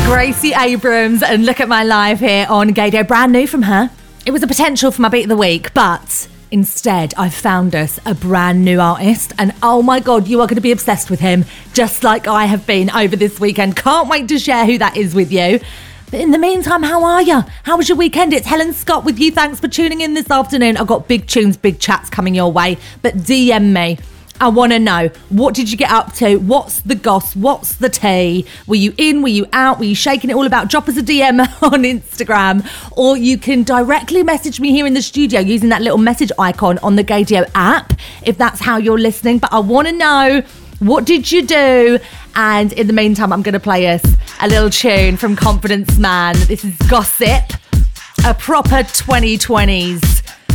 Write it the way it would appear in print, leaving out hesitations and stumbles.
Gracie Abrams and Look at My Life here on Gaydio. Brand new from her. It was a potential for my beat of the week, but instead I found us a brand new artist, and oh my god, you are going to be obsessed with him just like I have been over this weekend. Can't wait to share who that is with you. But in the meantime, how are you? How was your weekend? It's Helen Scott with you. Thanks for tuning in this afternoon. I've got big tunes, big chats coming your way, but DM me. I want to know, what did you get up to? What's the goss? What's the tea? Were you in? Were you out? Were you shaking it all about? Drop us a DM on Instagram, or you can directly message me here in the studio using that little message icon on the Gaydio app, if that's how you're listening. But I want to know, what did you do? And in the meantime, I'm going to play us a little tune from Confidence Man. This is Gossip, a proper 2020s